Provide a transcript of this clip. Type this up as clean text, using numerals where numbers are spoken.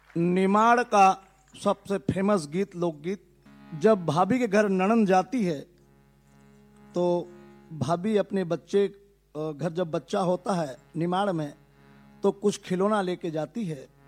निमाड़ का सबसे फेमस गीत, लोकगीत। जब भाभी के घर ननंद जाती है तो भाभी अपने घर जब बच्चा होता है निमाड़ में तो कुछ खिलौना लेके जाती है।